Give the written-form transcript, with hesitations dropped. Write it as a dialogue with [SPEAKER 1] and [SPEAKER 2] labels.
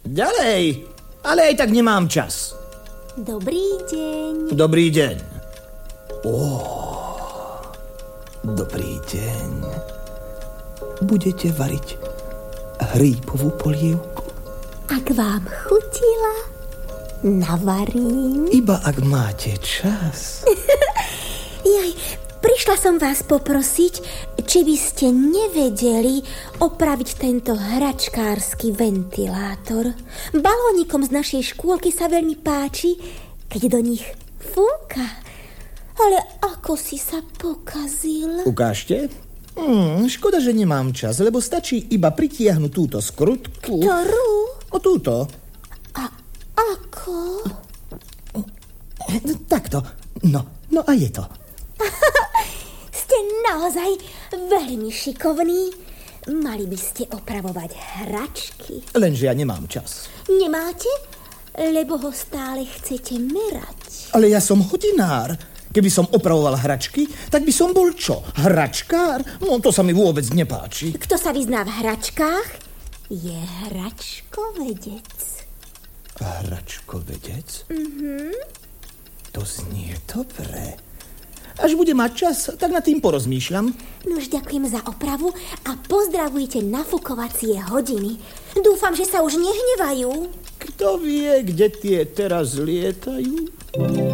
[SPEAKER 1] Ďalej, ale aj tak nemám čas.
[SPEAKER 2] Dobrý deň.
[SPEAKER 1] Dobrý deň. Dobrý deň. Budete variť hrípovú polievku?
[SPEAKER 2] Ak vám chutila, navarím.
[SPEAKER 1] Iba ak máte čas.
[SPEAKER 2] Jaj, prišla som vás poprosiť, či by ste nevedeli opraviť tento hračkársky ventilátor. Balónikom z našej škôlky sa veľmi páči, keď do nich fúka. Ale ako si sa pokazil?
[SPEAKER 1] Ukážte? Škoda, že nemám čas, lebo stačí iba pritiahnuť túto skrutku.
[SPEAKER 2] Ktorú?
[SPEAKER 1] O túto.
[SPEAKER 2] A ako?
[SPEAKER 1] Takto. No a je to.
[SPEAKER 2] Ste naozaj veľmi šikovní. Mali by ste opravovať hračky.
[SPEAKER 1] Lenže ja nemám čas.
[SPEAKER 2] Nemáte? Lebo ho stále chcete merať.
[SPEAKER 1] Ale ja som hodinár. Keby som opravoval hračky, tak by som bol čo? Hračkár? No to sa mi vôbec nepáči.
[SPEAKER 2] Kto sa vyzná v hračkách, je hračkovedec.
[SPEAKER 1] Hračkovedec? To znie dobre. Až bude mať čas, tak nad tým porozmýšľam.
[SPEAKER 2] Nož ďakujem za opravu a pozdravujte nafukovacie hodiny. Dúfam, že sa už nehnevajú.
[SPEAKER 1] Kto vie, kde tie teraz lietajú?